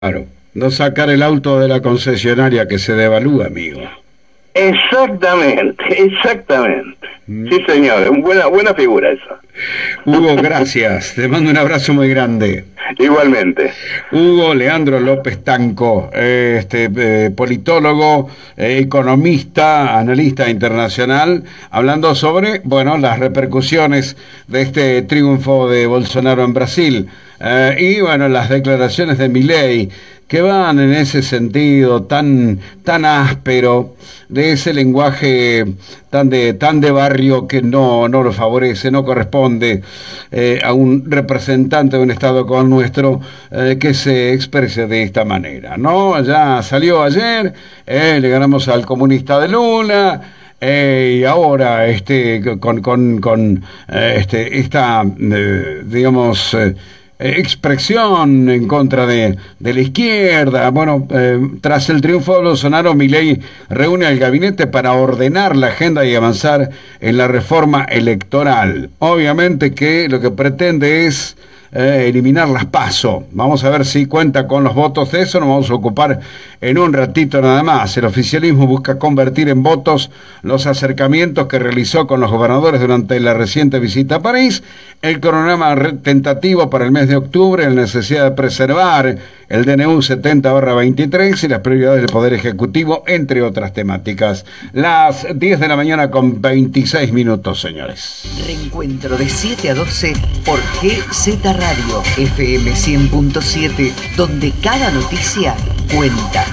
Claro, no sacar el auto de la concesionaria que se devalúa, amigo. Exactamente, exactamente. Mm. Sí, señor, buena figura esa. Hugo, gracias. Te mando un abrazo muy grande. Igualmente. Hugo Leandro López Tanco, politólogo, economista, analista internacional, hablando sobre, bueno, las repercusiones de este triunfo de Bolsonaro en Brasil. Y bueno, las declaraciones de Milei, que van en ese sentido tan áspero, de ese lenguaje tan de barrio que no lo favorece, no corresponde a un representante de un Estado como el nuestro que se exprese de esta manera, ¿no? Ya salió ayer, le ganamos al comunista de Lula. Y ahora con esta digamos expresión en contra de la izquierda. Bueno, tras el triunfo de Bolsonaro, Milei reúne al gabinete para ordenar la agenda y avanzar en la reforma electoral. Obviamente que lo que pretende es eliminar las PASO. Vamos a ver si cuenta con los votos de eso. Nos vamos a ocupar en un ratito nada más. El oficialismo busca convertir en votos los acercamientos que realizó con los gobernadores durante la reciente visita a París, el cronograma tentativo para el mes de octubre, la necesidad de preservar el DNU 70/23 y las prioridades del Poder Ejecutivo, entre otras temáticas. Las 10 de la mañana con 26 minutos, señores. Reencuentro de 7 a 12 por GZ Radio FM 100.7, donde cada noticia cuenta.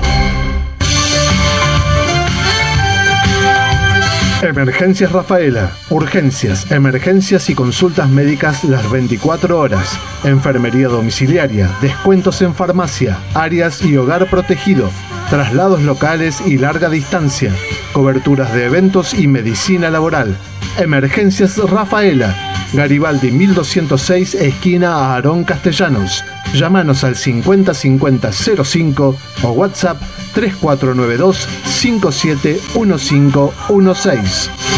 Emergencias Rafaela. Urgencias, emergencias y consultas médicas las 24 horas. Enfermería domiciliaria, descuentos en farmacia, áreas y hogar protegido, traslados locales y larga distancia, coberturas de eventos y medicina laboral. Emergencias Rafaela. Garibaldi 1206, esquina Aarón Castellanos. Llámanos al 505005 o WhatsApp 3492 571516.